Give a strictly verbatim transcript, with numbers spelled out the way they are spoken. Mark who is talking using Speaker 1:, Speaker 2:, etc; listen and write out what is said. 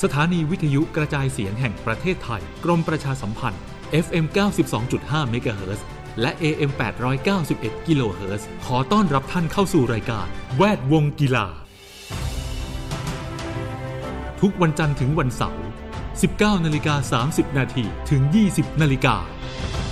Speaker 1: สถานีวิทยุกระจายเสียงแห่งประเทศไทยกรมประชาสัมพันธ์ เอฟ เอ็ม เก้าสิบสองจุดห้า เมกะเฮิรตซ์ และ เอ เอ็ม แปดร้อยเก้าสิบเอ็ด กิโลเฮิรตซ์ ขอต้อนรับท่านเข้าสู่รายการแวดวงกีฬาทุกวันจันทร์ถึงวันเสาร์ สิบเก้านาฬิกาสามสิบนาที ถึง ยี่สิบนาฬิกา